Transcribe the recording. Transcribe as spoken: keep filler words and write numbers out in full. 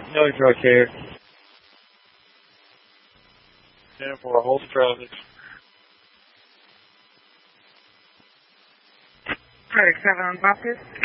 No drug here. ten four, hold the traffic. thirty-seven on Baptist.